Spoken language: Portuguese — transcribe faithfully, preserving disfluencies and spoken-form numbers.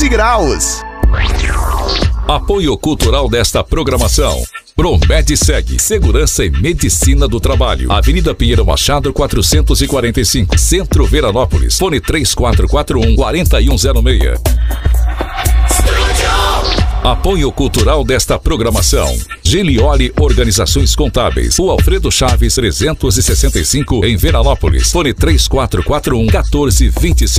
graus. Apoio cultural desta programação: ProMedSeg, Segurança e Medicina do Trabalho. Avenida Pinheiro Machado, quatrocentos e quarenta e cinco, Centro Veranópolis. Fone três quatro quatro um, quatro um zero seis. Apoio cultural desta programação: Gilioli Organizações Contábeis, Rua Alfredo Chaves trezentos e sessenta e cinco, em Veranópolis. Fone três quatro quatro um, quatorze vinte e cinco.